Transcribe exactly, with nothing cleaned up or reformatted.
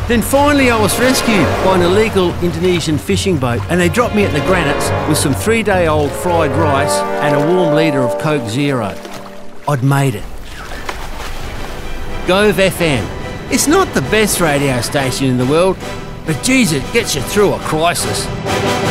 Then finally I was rescued by an illegal Indonesian fishing boat, and they dropped me at the Granites with some three-day-old fried rice and a warm litre of Coke Zero. I'd made it. Gove F M. It's not the best radio station in the world, but geez, it gets you through a crisis.